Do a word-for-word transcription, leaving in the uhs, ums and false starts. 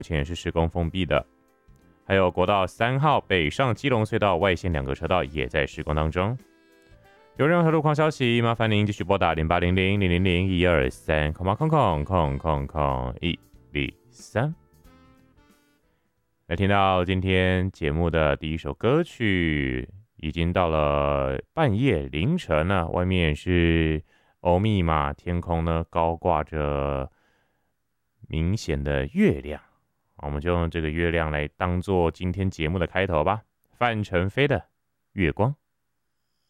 目前是施工封闭的。还有国道三号北上基隆隧道外线两个车道也在施工当中。有任何路况消息，麻烦您继续拨打零八零零零零零一二三空八空空空空空一零三。来听到今天节目的第一首歌曲，已经到了半夜凌晨了，外面是欧密码，天空呢高挂着明显的月亮。我们就用这个月亮来当做今天节目的开头吧。范丞飞的《月光》。